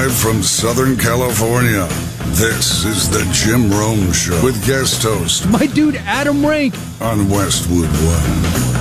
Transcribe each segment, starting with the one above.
Live from Southern California, this is the Jim Rome Show with guest host, my dude Adam Rank, on Westwood One.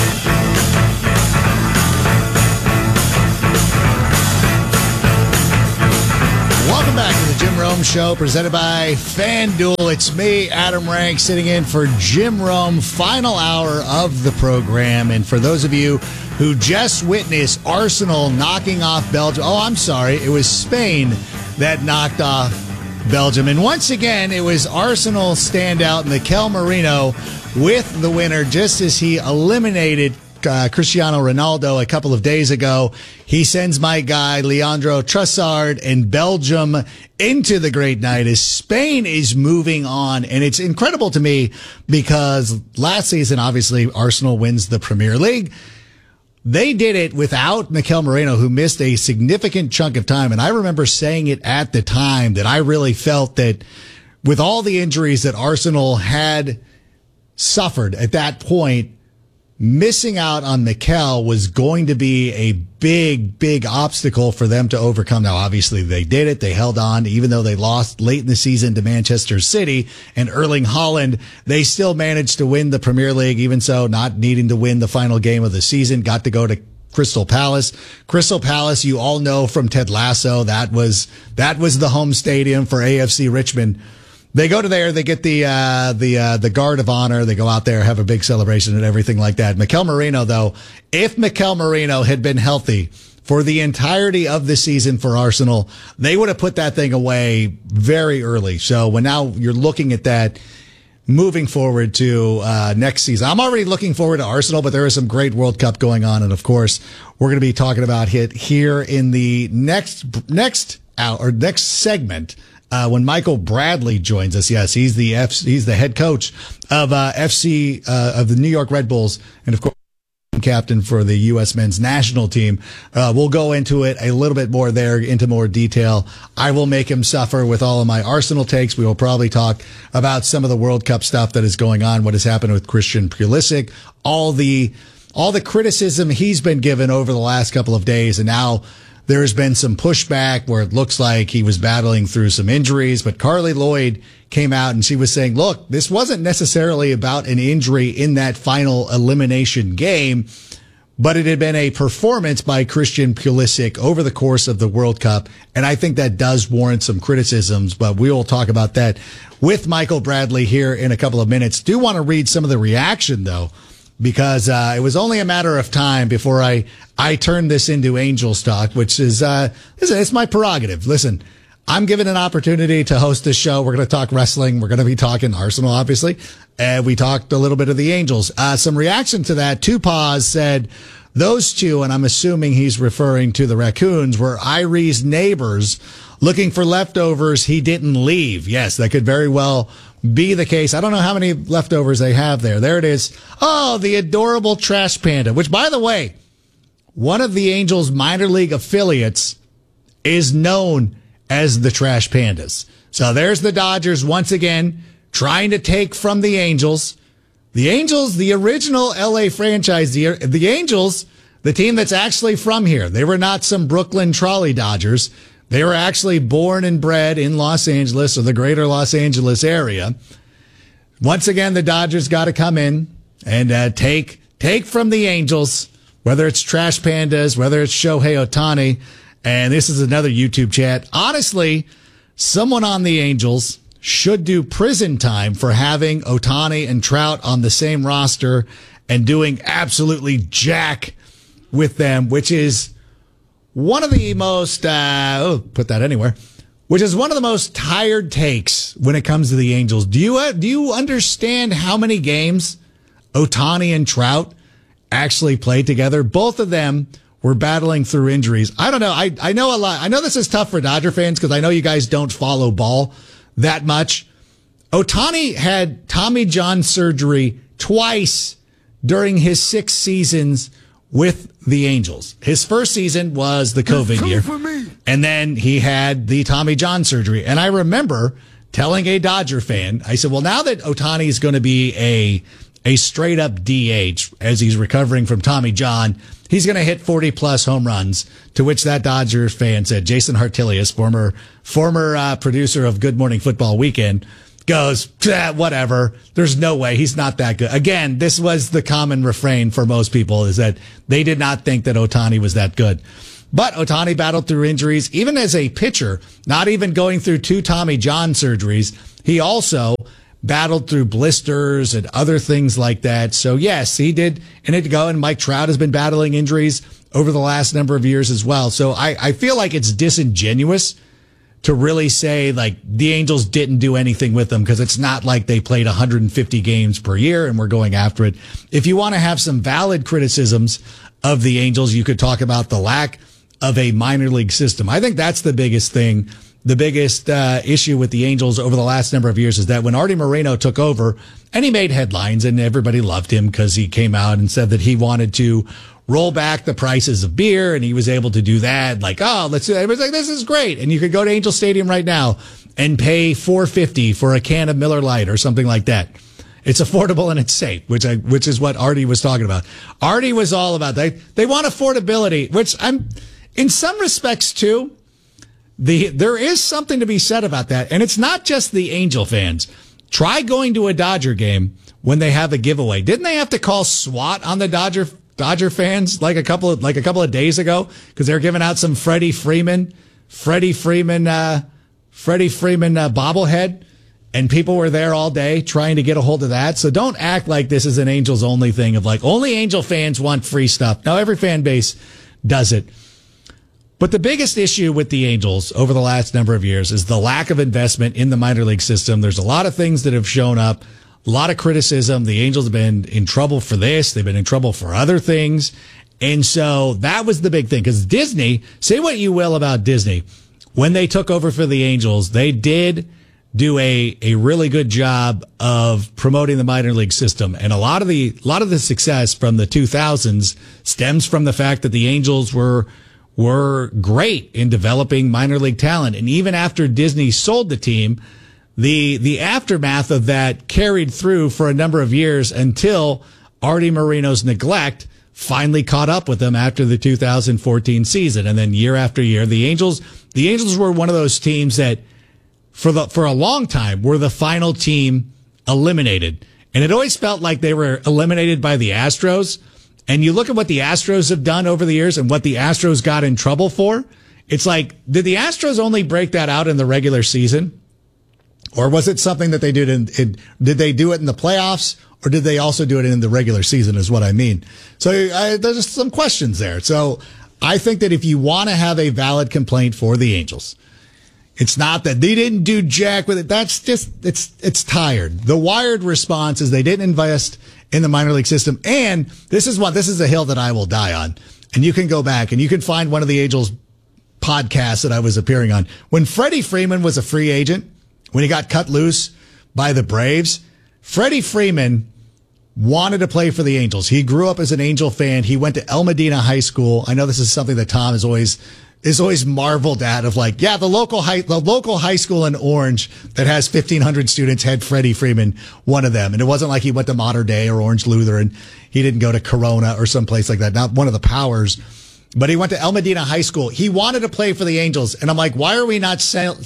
Welcome back to the Jim Rome Show, presented by FanDuel. It's me, Adam Rank, sitting in for Jim Rome, final hour of the program. And for those of you who just witnessed Arsenal knocking off Belgium, I'm sorry, it was Spain that knocked off Belgium. And once again, it was Arsenal standout Mikel Merino with the winner, just as he eliminated Cristiano Ronaldo a couple of days ago. He sends my guy Leandro Trossard and Belgium into the great night as Spain is moving on. And it's incredible to me because last season, obviously, Arsenal wins the Premier League. They did it without Mikel Merino, who missed a significant chunk of time. And I remember saying it at the time that I really felt that with all the injuries that Arsenal had suffered at that point, missing out on Mikel was going to be a big, big obstacle for them to overcome. Now, obviously, they did it. They held on, even though they lost late in the season to Manchester City and Erling Haaland. They still managed to win the Premier League, even so, not needing to win the final game of the season. Got to go to Crystal Palace. Crystal Palace, you all know from Ted Lasso, that was the home stadium for AFC Richmond. They go to there, they get the guard of honor. They go out there, have a big celebration and everything like that. Mikel Merino, though, if Mikel Merino had been healthy for the entirety of the season for Arsenal, they would have put that thing away very early. So when now you're looking at that moving forward to next season, I'm already looking forward to Arsenal, but there is some great World Cup going on. And of course, we're going to be talking about it here in the next hour or next segment. When Michael Bradley joins us, yes, he's the head coach of of the New York Red Bulls, and of course, captain for the U.S. men's national team. We'll go into it a little bit more there, into more detail. I will make him suffer with all of my Arsenal takes. We will probably talk about some of the World Cup stuff that is going on, what has happened with Christian Pulisic, all the criticism he's been given over the last couple of days, and now there's been some pushback where it looks like he was battling through some injuries, but Carly Lloyd came out and she was saying, look, this wasn't necessarily about an injury in that final elimination game, but it had been a performance by Christian Pulisic over the course of the World Cup. And I think that does warrant some criticisms, but we will talk about that with Michael Bradley here in a couple of minutes. Do want to read some of the reaction, though, because it was only a matter of time before I turned this into Angels talk, which is it's my prerogative. Listen, I'm given an opportunity to host this show. We're going to talk wrestling. We're going to be talking Arsenal, obviously. We talked a little bit of the Angels. Some reaction to that. Tupac said those two, and I'm assuming he's referring to the Raccoons, were Irie's neighbors looking for leftovers he didn't leave. Yes, that could very well be the case. I don't know how many leftovers they have there. There it is. Oh, the adorable trash panda, which, by the way, one of the Angels minor league affiliates is known as the Trash Pandas. So there's the Dodgers once again trying to take from the Angels. The Angels, the original LA franchise, the Angels, the team that's actually from here. They were not some Brooklyn Trolley Dodgers. They were actually born and bred in Los Angeles or the greater Los Angeles area. Once again, the Dodgers got to come in and take from the Angels, whether it's Trash Pandas, whether it's Shohei Ohtani. And this is another YouTube chat. Honestly, someone on the Angels should do prison time for having Ohtani and Trout on the same roster and doing absolutely jack with them, which is one of the most, put that anywhere, which is one of the most tired takes when it comes to the Angels. Do you understand how many games Ohtani and Trout actually played together? Both of them were battling through injuries. I don't know. I know a lot. I know this is tough for Dodger fans because I know you guys don't follow ball that much. Ohtani had Tommy John surgery twice during his 6 seasons with the Angels. His first season was the COVID year, and then he had the Tommy John surgery. And I remember telling a Dodger fan, I said, well, now that Ohtani is going to be a straight up DH as he's recovering from Tommy John. He's going to hit 40 plus home runs, to which that Dodgers fan said, Jason Hartilius, former producer of Good Morning Football Weekend, goes, whatever. There's no way. He's not that good. Again, this was the common refrain for most people, is that they did not think that Ohtani was that good. But Ohtani battled through injuries, even as a pitcher, not even going through 2 Tommy John surgeries. He also battled through blisters and other things like that. So yes, he did in it to go. And Mike Trout has been battling injuries over the last number of years as well. So I feel like it's disingenuous to really say like the Angels didn't do anything with them, because it's not like they played 150 games per year and we're going after it. If you want to have some valid criticisms of the Angels, you could talk about the lack of a minor league system. I think that's the biggest thing. The biggest issue with the Angels over the last number of years is that when Artie Moreno took over, and he made headlines and everybody loved him because he came out and said that he wanted to roll back the prices of beer, and he was able to do that. Like, oh, let's do that. Everybody's like, this is great. And you could go to Angel Stadium right now and pay $4.50 for a can of Miller Lite or something like that. It's affordable and it's safe, which is what Artie was talking about. Artie was all about that. They want affordability, which I'm in some respects too. There is something to be said about that. And it's not just the Angel fans. Try going to a Dodger game when they have a giveaway. Didn't they have to call SWAT on the Dodger fans like a couple of days ago? Because they're giving out some Freddie Freeman bobblehead. And people were there all day trying to get a hold of that. So don't act like this is an Angels only thing of like only Angel fans want free stuff. No, every fan base does it. But the biggest issue with the Angels over the last number of years is the lack of investment in the minor league system. There's a lot of things that have shown up, a lot of criticism. The Angels have been in trouble for this. They've been in trouble for other things. And so that was the big thing, because Disney, say what you will about Disney, when they took over for the Angels, they did do a really good job of promoting the minor league system. And a lot of the success from the 2000s stems from the fact that the Angels were great in developing minor league talent. And even after Disney sold the team, the aftermath of that carried through for a number of years until Artie Moreno's neglect finally caught up with them after the 2014 season. And then year after year, the Angels were one of those teams that for a long time were the final team eliminated. And it always felt like they were eliminated by the Astros. And you look at what the Astros have done over the years and what the Astros got in trouble for. It's like, did the Astros only break that out in the regular season? Or was it something that they did did they do it in the playoffs? Or did they also do it in the regular season is what I mean. So there's some questions there. So I think that if you want to have a valid complaint for the Angels, it's not that they didn't do jack with it. That's just, it's tired. The Wired response is they didn't invest in the minor league system. And this is a hill that I will die on. And you can go back and you can find one of the Angels podcasts that I was appearing on. When Freddie Freeman was a free agent, when he got cut loose by the Braves, Freddie Freeman wanted to play for the Angels. He grew up as an Angel fan. He went to El Medina High School. I know this is something that Tom is always marveled at, of like, yeah, the local high school in Orange that has 1,500 students had Freddie Freeman, one of them. And it wasn't like he went to Mater Dei or Orange Lutheran. He didn't go to Corona or someplace like that. Not one of the powers, but he went to El Medina High School. He wanted to play for the Angels. And I'm like, why are we not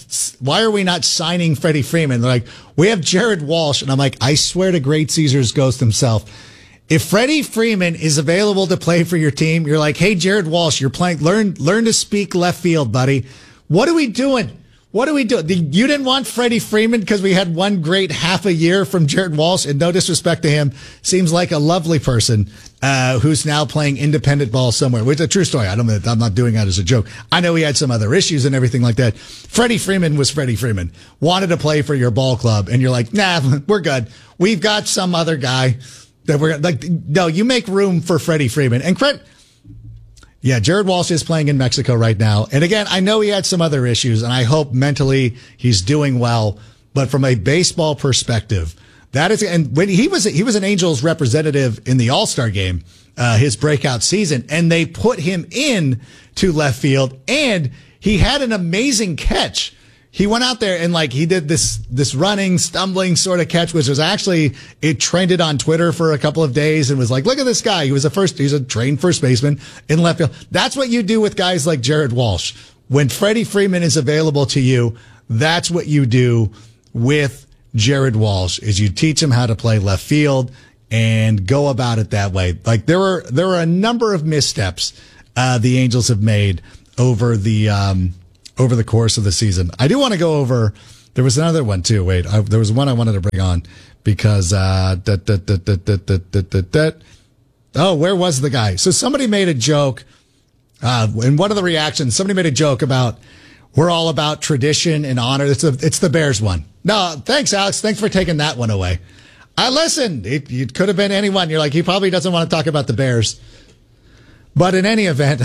signing Freddie Freeman? They're like, we have Jared Walsh. And I'm like, I swear to Great Caesar's ghost himself, if Freddie Freeman is available to play for your team, you're like, hey, Jared Walsh, you're playing, learn to speak left field, buddy. What are we doing? You didn't want Freddie Freeman because we had one great half a year from Jared Walsh, and no disrespect to him, seems like a lovely person, who's now playing independent ball somewhere, which is a true story. I'm not doing that as a joke. I know he had some other issues and everything like that. Freddie Freeman was Freddie Freeman, wanted to play for your ball club, and you're like, nah, we're good. We've got some other guy. That we're like, no, you make room for Freddie Freeman. And Jared Walsh is playing in Mexico right now. And again, I know he had some other issues, and I hope mentally he's doing well. But from a baseball perspective, that is, and when he was an Angels representative in the All-Star game, his breakout season, and they put him in to left field, and he had an amazing catch. he went out there and like he did this running, stumbling sort of catch, which was actually, it trended on Twitter for a couple of days and was like, look at this guy. He's a trained first baseman in left field. That's what you do with guys like Jared Walsh. When Freddie Freeman is available to you, that's what you do with Jared Walsh, is you teach him how to play left field and go about it that way. Like there were a number of missteps the Angels have made over the course of the season. I do want to go over. There was another one too. Wait, there was one I wanted to bring on because where was the guy? So somebody made a joke in one of the reactions. Somebody made a joke about we're all about tradition and honor. It's the Bears one. No, thanks, Alex. Thanks for taking that one away. I listened. It could have been anyone. You're like, he probably doesn't want to talk about the Bears. But in any event,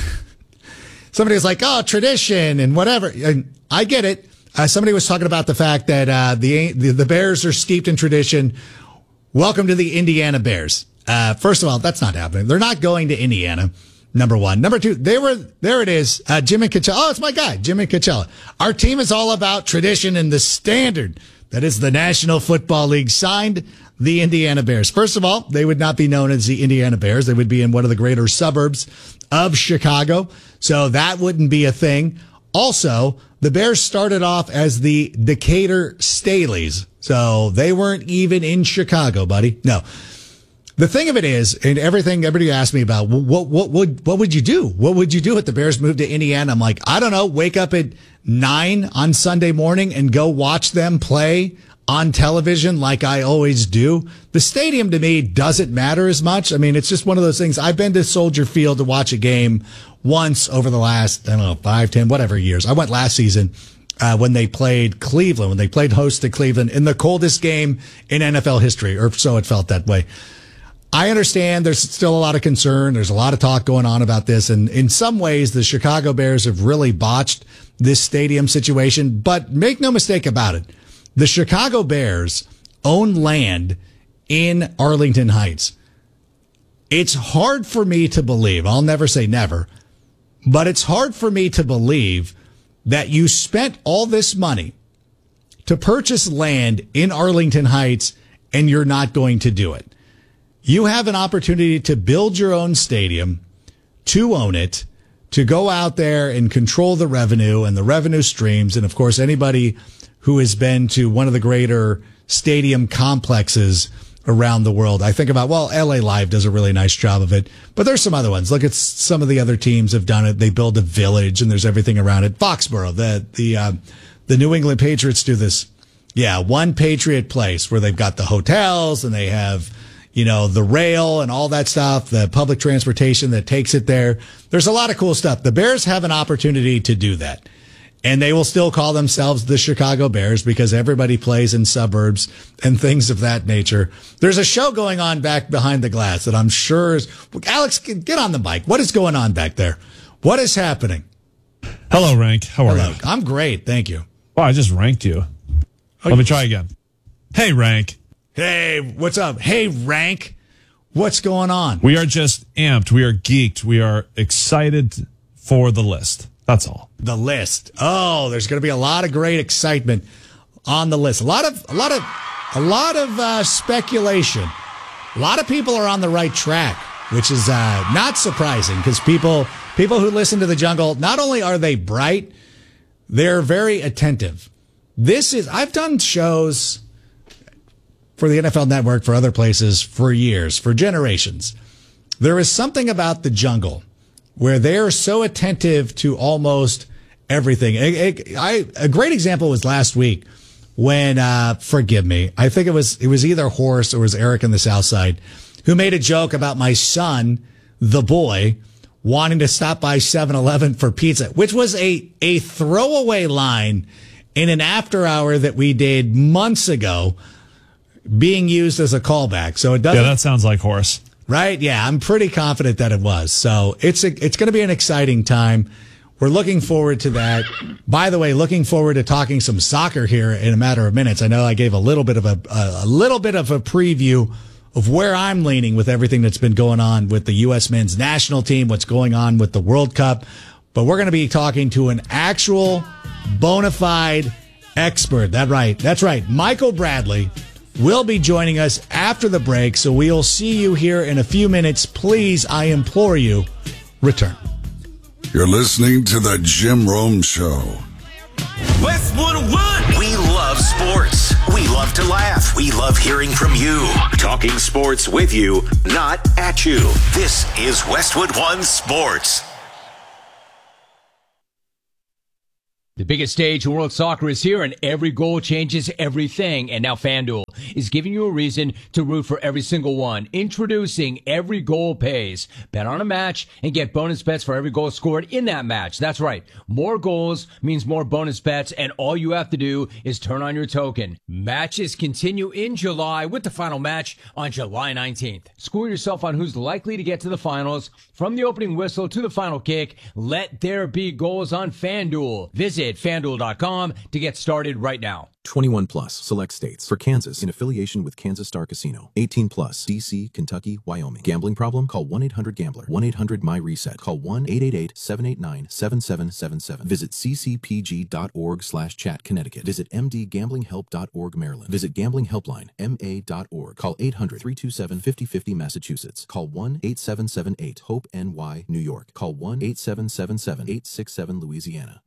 somebody was like, oh, tradition and whatever. And I get it. Somebody was talking about the fact that the Bears are steeped in tradition. Welcome to the Indiana Bears. First of all, that's not happening. They're not going to Indiana, number one. Number two, there it is. Jimmy Coachella. Oh, it's my guy, Jimmy Coachella. Our team is all about tradition and the standard that is the National Football League signed the Indiana Bears. First of all, they would not be known as the Indiana Bears. They would be in one of the greater suburbs of Chicago. So that wouldn't be a thing. Also, the Bears started off as the Decatur Staleys. So they weren't even in Chicago, buddy. No. The thing of it is, and everybody asked me about, what would you do? What would you do if the Bears moved to Indiana? I'm like, I don't know. Wake up at 9 on Sunday morning and go watch them play on television like I always do. The stadium to me doesn't matter as much. I mean, it's just one of those things. I've been to Soldier Field to watch a game once over the last, 5, 10, whatever years. I went last season when they played Cleveland, when they played host to Cleveland in the coldest game in NFL history, or so it felt that way. I understand there's still a lot of concern. There's a lot of talk going on about this. And in some ways, the Chicago Bears have really botched this stadium situation. But make no mistake about it. The Chicago Bears own land in Arlington Heights. It's hard for me to believe. I'll never say never. But it's hard for me to believe that you spent all this money to purchase land in Arlington Heights and you're not going to do it. You have an opportunity to build your own stadium, to own it, to go out there and control the revenue and the revenue streams. And of course, anybody who has been to one of the greater stadium complexes around the world, I think about, well, LA Live does a really nice job of it, but there's some other ones. Look at some of the other teams have done it. They build a village and there's everything around it. Foxborough, the New England Patriots do this. Yeah. One Patriot place where they've got the hotels and they have, the rail and all that stuff, the public transportation that takes it there. There's a lot of cool stuff. The Bears have an opportunity to do that. And they will still call themselves the Chicago Bears because everybody plays in suburbs and things of that nature. There's a show going on back behind the glass that I'm sure is... Alex, get on the mic. What is going on back there? What is happening? Hello, Rank. How are you? I'm great. Thank you. Oh, I just ranked you. Let me try again. Hey, Rank. Hey, what's up? Hey, Rank. What's going on? We are just amped. We are geeked. We are excited for the list. That's all. The list. Oh, there's going to be a lot of great excitement on the list. A lot of speculation. A lot of people are on the right track, which is not surprising because people who listen to The Jungle, not only are they bright, they're very attentive. I've done shows for the NFL Network, for other places, for years, for generations. There is something about The Jungle where they are so attentive to almost everything. A great example was last week when, forgive me, I think it was either Horace or it was Eric in the South Side who made a joke about my son, the boy, wanting to stop by 7-Eleven for pizza, which was a throwaway line in an after hour that we did months ago, being used as a callback. So it doesn't. Yeah, that sounds like Horace. Right? Yeah, I'm pretty confident that it was. So it's going to be an exciting time. We're looking forward to that. By the way, looking forward to talking some soccer here in a matter of minutes. I know I gave a little bit of a preview of where I'm leaning with everything that's been going on with the U.S. men's national team, what's going on with the World Cup. But we're going to be talking to an actual bona fide expert. That's right. Michael Bradley will be joining us after the break, so we'll see you here in a few minutes. Please, I implore you, return. You're listening to the Jim Rome Show. Westwood One. We love sports. We love to laugh. We love hearing from you. Talking sports with you, not at you. This is Westwood One Sports. The biggest stage in world soccer is here, and every goal changes everything. And now FanDuel is giving you a reason to root for every single one. Introducing Every Goal Pays. Bet on a match and get bonus bets for every goal scored in that match. That's right. More goals means more bonus bets, and all you have to do is turn on your token. Matches continue in July with the final match on July 19th. Score yourself on who's likely to get to the finals. From the opening whistle to the final kick, let there be goals on FanDuel. Visit FanDuel.com to get started right now. 21 plus, select states. For Kansas, in affiliation with Kansas Star Casino. 18 plus, D.C., Kentucky, Wyoming. Gambling problem? Call 1-800-GAMBLER. 1-800-MY-RESET. Call 1-888-789-7777. Visit ccpg.org/chat, Connecticut. Visit mdgamblinghelp.org, Maryland. Visit gamblinghelpline, ma.org. Call 800-327-5050, Massachusetts. Call 1-8778-HOPE-NY, New York. Call 1-8777-867, Louisiana.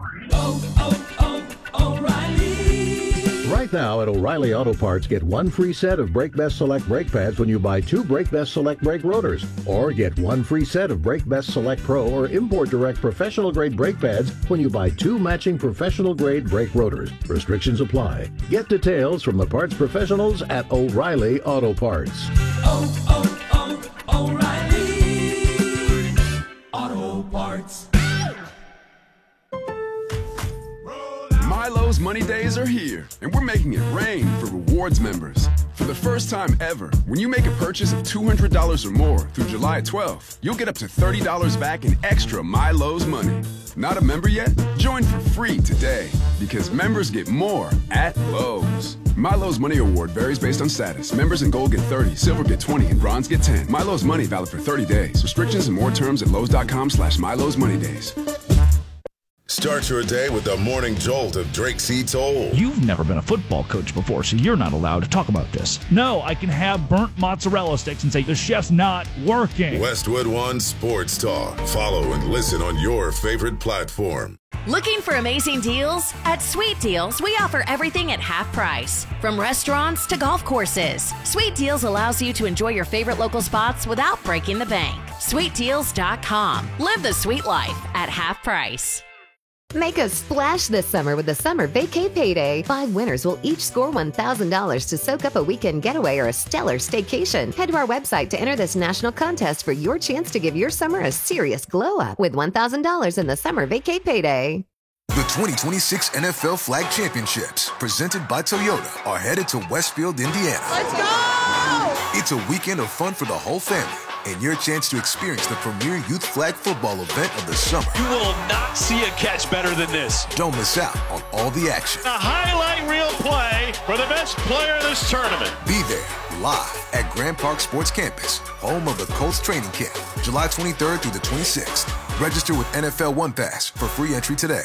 O'Reilly. Right now at O'Reilly Auto Parts, get one free set of Brake Best Select brake pads when you buy two Brake Best Select brake rotors. Or get one free set of Brake Best Select Pro or Import Direct professional grade brake pads when you buy two matching professional grade brake rotors. Restrictions apply. Get details from the parts professionals at O'Reilly Auto Parts. O'Reilly Auto Parts. Milo's Money Days are here, and we're making it rain for rewards members. For the first time ever, when you make a purchase of $200 or more through July 12th, you'll get up to $30 back in extra Milo's money. Not a member yet? Join for free today, because members get more at Lowe's. Milo's Money Award varies based on status. Members in gold get 30, silver get 20, and bronze get 10. Milo's Money valid for 30 days. Restrictions and more terms at Lowe's.com/Milo's Money Days. Start your day with the morning jolt of Drake C. Toll. You've never been a football coach before, so you're not allowed to talk about this. No, I can have burnt mozzarella sticks and say the chef's not working. Westwood One Sports Talk. Follow and listen on your favorite platform. Looking for amazing deals? At Sweet Deals, we offer everything at half price. From restaurants to golf courses, Sweet Deals allows you to enjoy your favorite local spots without breaking the bank. SweetDeals.com. Live the sweet life at half price. Make a splash this summer with the Summer Vacay Payday. 5 winners will each score $1,000 to soak up a weekend getaway or a stellar staycation. Head to our website to enter this national contest for your chance to give your summer a serious glow-up with $1,000 in the Summer Vacay Payday. The 2026 NFL Flag Championships, presented by Toyota, are headed to Westfield, Indiana. Let's go! It's a weekend of fun for the whole family, and your chance to experience the premier youth flag football event of the summer. You will not see a catch better than this. Don't miss out on all the action. A highlight reel play for the best player in this tournament. Be there, live at Grand Park Sports Campus, home of the Colts training camp, July 23rd through the 26th. Register with NFL One Pass for free entry today.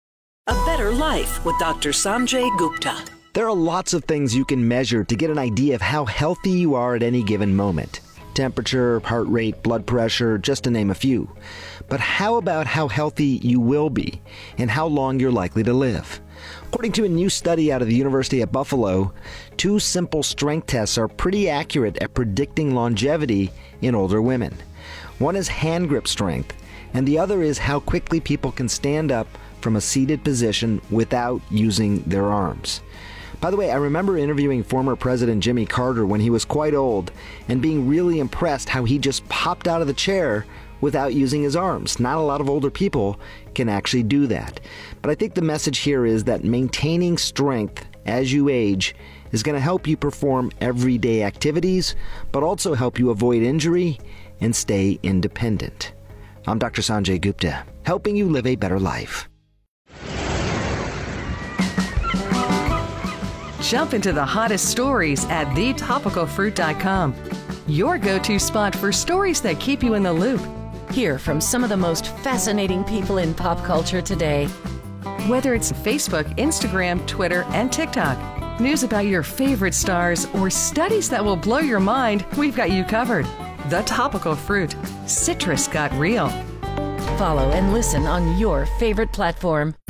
A Better Life with Dr. Sanjay Gupta. There are lots of things you can measure to get an idea of how healthy you are at any given moment. Temperature, heart rate, blood pressure, just to name a few. But how about how healthy you will be and how long you're likely to live? According to a new study out of the University at Buffalo, 2 simple strength tests are pretty accurate at predicting longevity in older women. One is hand grip strength, and the other is how quickly people can stand up from a seated position without using their arms. By the way, I remember interviewing former President Jimmy Carter when he was quite old and being really impressed how he just popped out of the chair without using his arms. Not a lot of older people can actually do that. But I think the message here is that maintaining strength as you age is going to help you perform everyday activities, but also help you avoid injury and stay independent. I'm Dr. Sanjay Gupta, helping you live a better life. Jump into the hottest stories at thetopicalfruit.com. Your go-to spot for stories that keep you in the loop. Hear from some of the most fascinating people in pop culture today. Whether it's Facebook, Instagram, Twitter, and TikTok, news about your favorite stars, or studies that will blow your mind, we've got you covered. The Topical Fruit. Citrus got real. Follow and listen on your favorite platform.